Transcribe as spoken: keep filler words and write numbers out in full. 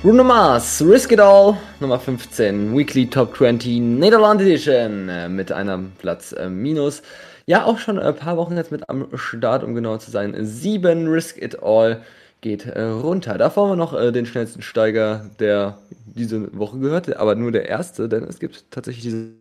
Bruno Mars, Risk It All, Nummer fünfzehn, Weekly Top zwanzig, Nederland Edition, äh, mit einem Platz äh, minus. Ja, auch schon ein paar Wochen jetzt mit am Start, um genau zu sein. sieben, Risk It All geht äh, runter. Davor haben wir noch äh, den schnellsten Steiger, der diese Woche gehört, aber nur der erste, denn es gibt tatsächlich diese